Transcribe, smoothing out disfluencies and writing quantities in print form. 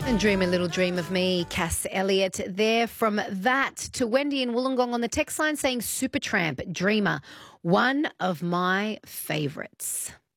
And dream a little dream of me, Cass Elliott. There from that to Wendy in Wollongong on the text line saying Supertramp, Dreamer, one of my favourites.